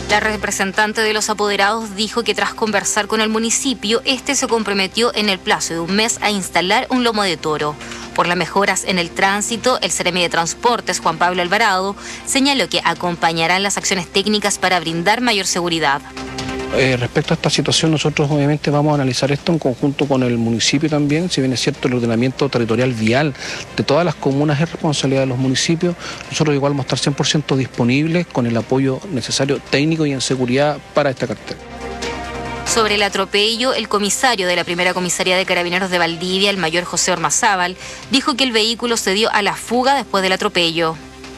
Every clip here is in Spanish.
La representante de los apoderados dijo que tras conversar con el municipio, este se comprometió en el plazo de un mes a instalar un lomo de toro. Por las mejoras en el tránsito, el Seremi de Transportes, Juan Pablo Alvarado, señaló que acompañarán las acciones técnicas para brindar mayor seguridad. Respecto a esta situación, nosotros obviamente vamos a analizar esto en conjunto con el municipio también. Si bien es cierto, el ordenamiento territorial vial de todas las comunas es responsabilidad de los municipios, nosotros igual vamos a estar 100% disponibles con el apoyo necesario técnico y en seguridad para esta cartera. Sobre el atropello, el comisario de la primera comisaría de Carabineros de Valdivia, el mayor José Ormazábal, dijo que el vehículo se dio a la fuga después del atropello.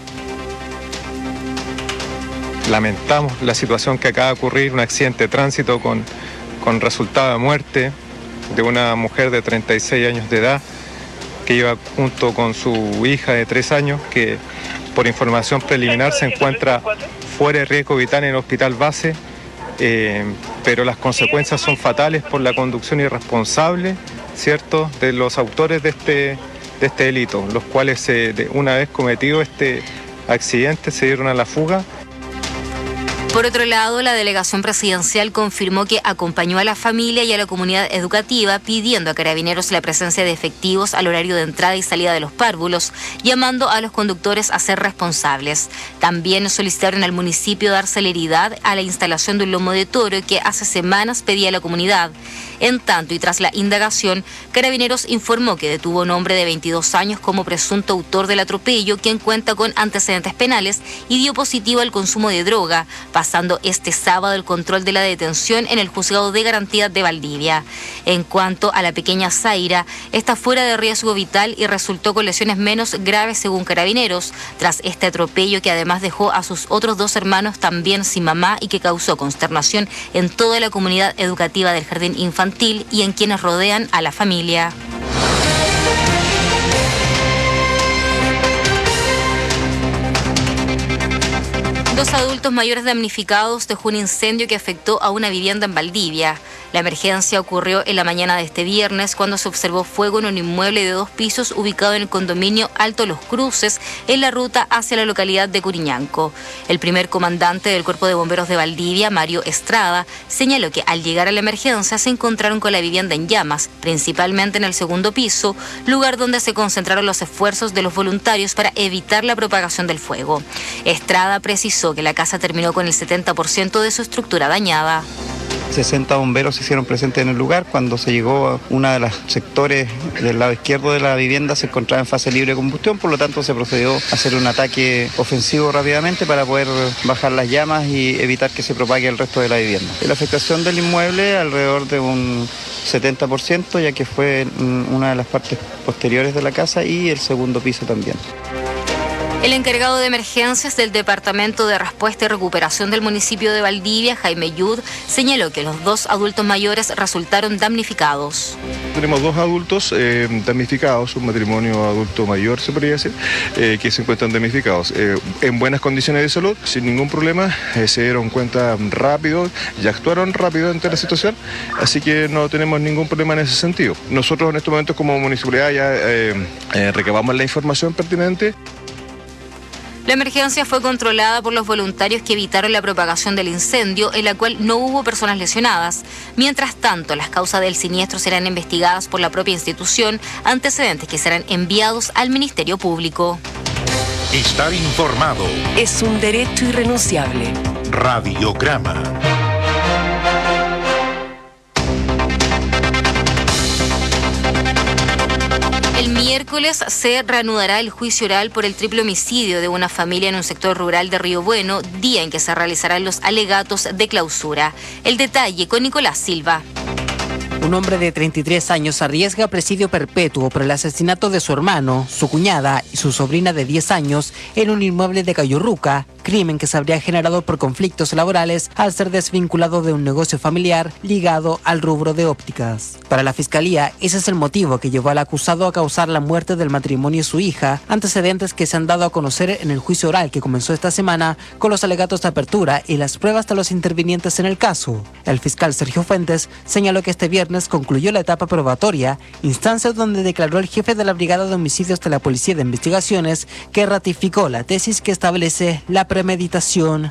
Lamentamos la situación que acaba de ocurrir, un accidente de tránsito con resultado de muerte de una mujer de 36 años de edad que iba junto con su hija de 3 años, que por información preliminar se encuentra fuera de riesgo vital en el hospital base, pero las consecuencias son fatales por la conducción irresponsable, ¿cierto?, de los autores de este delito, los cuales una vez cometido este accidente se dieron a la fuga. Por otro lado, la delegación presidencial confirmó que acompañó a la familia y a la comunidad educativa pidiendo a Carabineros la presencia de efectivos al horario de entrada y salida de los párvulos, llamando a los conductores a ser responsables. También solicitaron al municipio dar celeridad a la instalación de un lomo de toro que hace semanas pedía la comunidad. En tanto, y tras la indagación, Carabineros informó que detuvo a un hombre de 22 años como presunto autor del atropello, quien cuenta con antecedentes penales y dio positivo al consumo de droga, pasando este sábado el control de la detención en el Juzgado de Garantía de Valdivia. En cuanto a la pequeña Zaira, está fuera de riesgo vital y resultó con lesiones menos graves según Carabineros, tras este atropello que además dejó a sus otros 2 hermanos también sin mamá y que causó consternación en toda la comunidad educativa del jardín infantil y en quienes rodean a la familia. Dos adultos mayores damnificados dejó un incendio que afectó a una vivienda en Valdivia. La emergencia ocurrió en la mañana de este viernes cuando se observó fuego en un inmueble de 2 pisos ubicado en el condominio Alto Los Cruces, en la ruta hacia la localidad de Curiñanco. El primer comandante del Cuerpo de Bomberos de Valdivia, Mario Estrada, señaló que al llegar a la emergencia se encontraron con la vivienda en llamas, principalmente en el segundo piso, lugar donde se concentraron los esfuerzos de los voluntarios para evitar la propagación del fuego. Estrada precisó que la casa terminó con el 70% de su estructura dañada. 60 bomberos se hicieron presentes en el lugar. Cuando se llegó a uno de los sectores del lado izquierdo de la vivienda se encontraba en fase libre de combustión, por lo tanto se procedió a hacer un ataque ofensivo rápidamente para poder bajar las llamas y evitar que se propague el resto de la vivienda. La afectación del inmueble alrededor de un 70%, ya que fue una de las partes posteriores de la casa y el segundo piso también. El encargado de emergencias del Departamento de Respuesta y Recuperación del municipio de Valdivia, Jaime Yud, señaló que los 2 adultos mayores resultaron damnificados. Tenemos 2 adultos damnificados, un matrimonio adulto mayor, se podría decir, que se encuentran damnificados. En buenas condiciones de salud, sin ningún problema, se dieron cuenta rápido, ya actuaron rápido ante la situación, así que no tenemos ningún problema en ese sentido. Nosotros en estos momentos como municipalidad ya recabamos la información pertinente. La emergencia fue controlada por los voluntarios que evitaron la propagación del incendio, en la cual no hubo personas lesionadas. Mientras tanto, las causas del siniestro serán investigadas por la propia institución, antecedentes que serán enviados al Ministerio Público. Estar informado es un derecho irrenunciable. Radiograma. El miércoles se reanudará el juicio oral por el triple homicidio de una familia en un sector rural de Río Bueno, día en que se realizarán los alegatos de clausura. El detalle con Nicolás Silva. Un hombre de 33 años arriesga presidio perpetuo por el asesinato de su hermano, su cuñada y su sobrina de 10 años en un inmueble de Cayurruca, crimen que se habría generado por conflictos laborales al ser desvinculado de un negocio familiar ligado al rubro de ópticas. Para la Fiscalía, ese es el motivo que llevó al acusado a causar la muerte del matrimonio y su hija, antecedentes que se han dado a conocer en el juicio oral que comenzó esta semana con los alegatos de apertura y las pruebas de los intervinientes en el caso. El fiscal Sergio Fuentes señaló que este viernes concluyó la etapa probatoria, instancia donde declaró el jefe de la Brigada de Homicidios de la Policía de Investigaciones que ratificó la tesis que establece la premeditación